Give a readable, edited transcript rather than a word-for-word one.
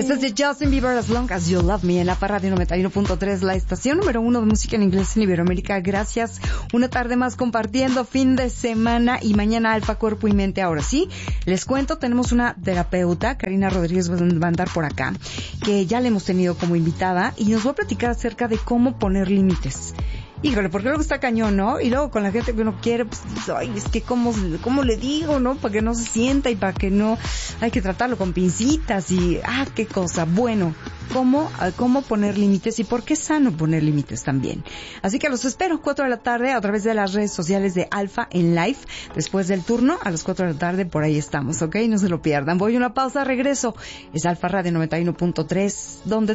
Este es de Justin Bieber, As Long As You Love Me, en la Radio 91.3, la estación número 1 de música en inglés en Iberoamérica. Gracias. Una tarde más compartiendo, fin de semana, y mañana Alfa, Cuerpo y Mente. Ahora sí, les cuento, tenemos una terapeuta, Karina Rodríguez, va a andar por acá, que ya le hemos tenido como invitada, y nos va a platicar acerca de cómo poner límites. Híjole, porque luego está cañón, ¿no? Y luego con la gente que uno quiere, pues, ay, es que cómo le digo, ¿no? Para que no se sienta y para que no, hay que tratarlo con pincitas y, qué cosa. Bueno, cómo poner límites y por qué es sano poner límites también. Así que los espero 4 de la tarde a través de las redes sociales de Alfa en live. Después del turno, a las 4 de la tarde, por ahí estamos, ¿ok? No se lo pierdan. Voy a una pausa, regreso. Es Alfa Radio 91.3, donde